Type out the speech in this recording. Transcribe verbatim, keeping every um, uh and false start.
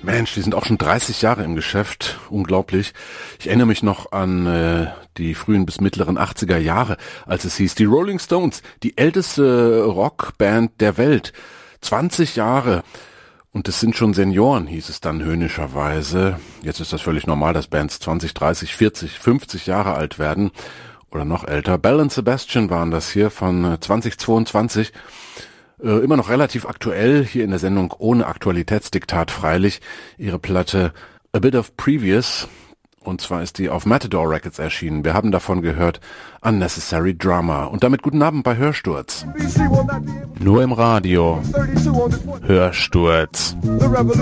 Mensch, die sind auch schon dreißig Jahre im Geschäft. Unglaublich. Ich erinnere mich noch an äh, die frühen bis mittleren achtziger Jahre, als es hieß, die Rolling Stones, die älteste Rockband der Welt. zwanzig Jahre. Und es sind schon Senioren, hieß es dann höhnischerweise. Jetzt ist das völlig normal, dass Bands zwanzig, dreißig, vierzig, fünfzig Jahre alt werden. Oder noch älter. Belle und Sebastian waren das hier von zweitausendzweiundzwanzig. Äh, immer noch relativ aktuell, hier in der Sendung ohne Aktualitätsdiktat freilich, ihre Platte A Bit of Previous, und zwar ist die auf Matador Records erschienen. Wir haben davon gehört Unnecessary Drama. Und damit guten Abend bei Hörsturz. Nur im Radio. Hörsturz.